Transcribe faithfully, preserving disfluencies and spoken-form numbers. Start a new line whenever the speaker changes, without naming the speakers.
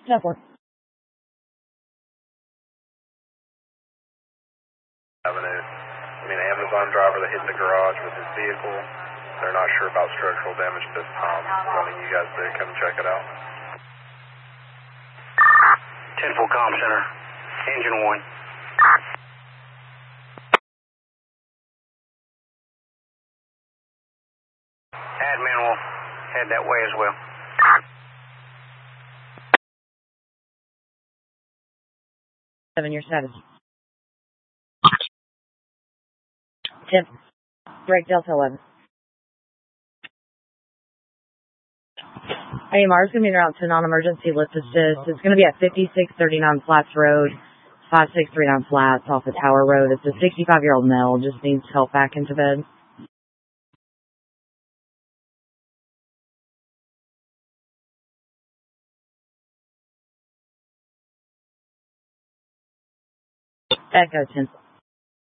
ten four.
Avenue. I mean, Amazon driver that hit the garage with his vehicle. They're not sure about structural damage this time. Wanting you guys to come check it out.
ten four comm center. Engine one. Admin will head that way as well.
Seven, your status. ten. Break Delta eleven. A M R is going to be out to non-emergency lift assist. It's going to be at fifty-six thirty-nine Flats Road, five six three nine Flats off of Tower Road. It's a sixty-five-year-old male, just needs help back into bed. Echo ten.